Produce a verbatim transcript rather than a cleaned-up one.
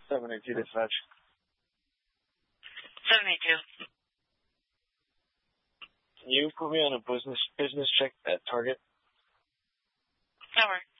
seven eight two dispatch. seven eight two. Can you put me on a business business check at Target? That works.